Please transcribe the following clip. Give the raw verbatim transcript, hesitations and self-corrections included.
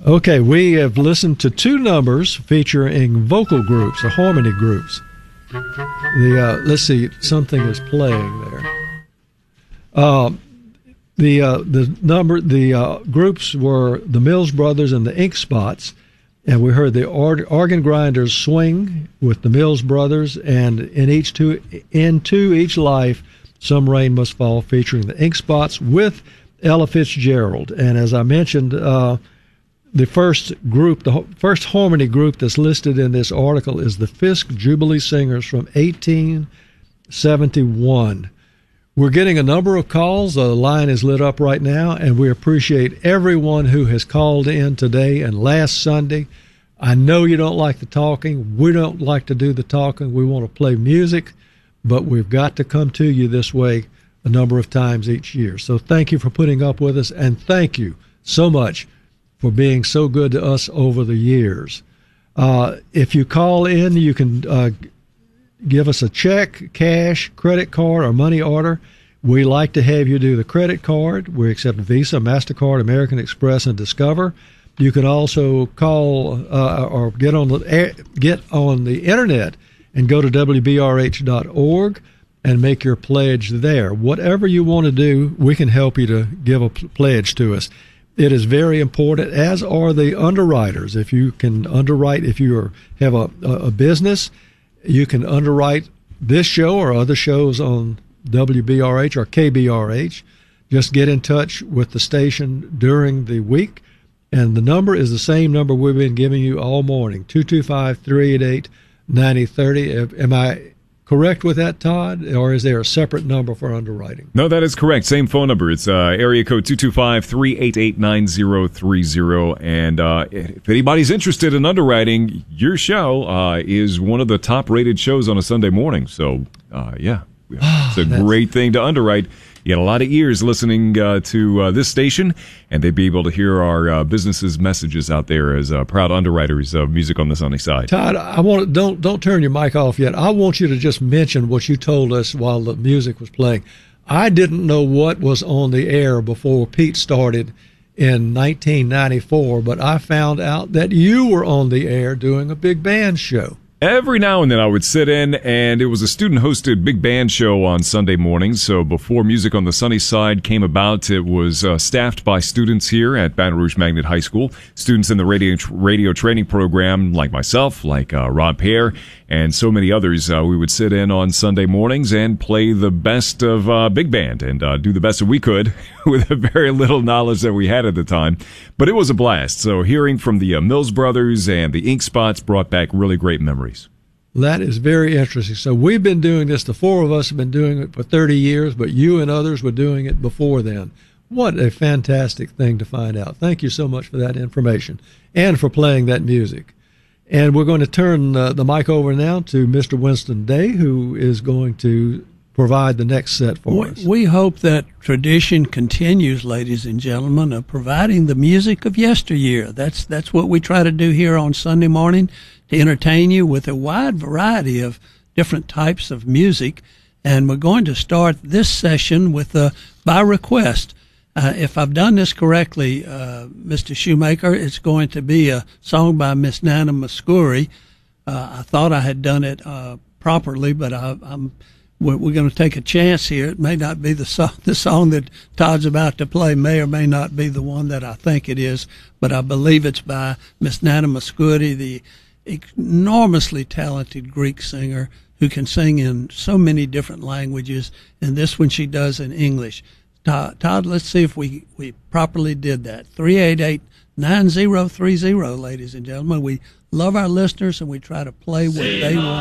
Okay, we have listened to two numbers featuring vocal groups or harmony groups. The uh, let's see, something is playing there. Uh, the uh, the number the uh, groups were the Mills Brothers and the Ink Spots, and we heard the or- organ grinders swing with the Mills Brothers, and in each two into each life, some rain must fall, featuring the Ink Spots with Ella Fitzgerald. And as I mentioned, uh, the first group, the first harmony group that's listed in this article is the Fisk Jubilee Singers from eighteen seventy-one. We're getting a number of calls. The line is lit up right now, and we appreciate everyone who has called in today and last Sunday. I know you don't like the talking. We don't like to do the talking. We want to play music, but we've got to come to you this way a number of times each year. So thank you for putting up with us, and thank you so much for being so good to us over the years. Uh, if you call in, you can uh, give us a check, cash, credit card, or money order. We like to have you do the credit card. We accept Visa, MasterCard, American Express, and Discover. You can also call uh, or get on the get on the internet and go to W B R H dot org and make your pledge there. Whatever you want to do, we can help you to give a pledge to us. It is very important, as are the underwriters. If you can underwrite, if you are, have a, a business, you can underwrite this show or other shows on W B R H or K B R H. Just get in touch with the station during the week, and the number is the same number we've been giving you all morning, two two five, three eight eight, nine zero three zero. Am I correct with that, Todd, or is there a separate number for underwriting? No, that is correct. Same phone number. It's uh, area code two two five, three eight eight, nine zero three zero. And uh, if anybody's interested in underwriting, your show uh, is one of the top-rated shows on a Sunday morning. So, uh, yeah, it's a great thing to underwrite. You got a lot of ears listening uh, to uh, this station, and they'd be able to hear our uh, business's messages out there as uh, proud underwriters of Music on the Sunny Side. Todd, I want to, don't don't turn your mic off yet. I want you to just mention what you told us while the music was playing. I didn't know what was on the air before Pete started in nineteen ninety-four, but I found out that you were on the air doing a big band show. Every now and then I would sit in, and it was a student-hosted big band show on Sunday mornings. So before Music on the Sunny Side came about, it was uh, staffed by students here at Baton Rouge Magnet High School, students in the radio radio training program like myself, like uh, Rob Pear, and so many others. Uh, we would sit in on Sunday mornings and play the best of uh, big band and uh, do the best that we could with the very little knowledge that we had at the time. But it was a blast. So hearing from the uh, Mills Brothers and the Ink Spots brought back really great memories. That is very interesting. So we've been doing this, the four of us have been doing it for thirty years, but you and others were doing it before then. What a fantastic thing to find out. Thank you so much for that information and for playing that music. And we're going to turn uh, the mic over now to Mister Winston Day, who is going to provide the next set for we, us. We hope that tradition continues, ladies and gentlemen, of providing the music of yesteryear. That's that's what we try to do here on Sunday morning, to entertain you with a wide variety of different types of music. And we're going to start this session with a by request. Uh, if I've done this correctly, uh, Mister Shoemaker, it's going to be a song by Miss Nana Muscuri. Uh, I thought I had done it uh, properly, but I, I'm we're, we're going to take a chance here. It may not be the song, the song that Todd's about to play may or may not be the one that I think it is, but I believe it's by Miss Nana Muscuri, the enormously talented Greek singer who can sing in so many different languages, and this one she does in English. Todd, Todd, let's see if we, we properly did that. three eight eight, nine zero three zero, ladies and gentlemen. We love our listeners, and we try to play what they want.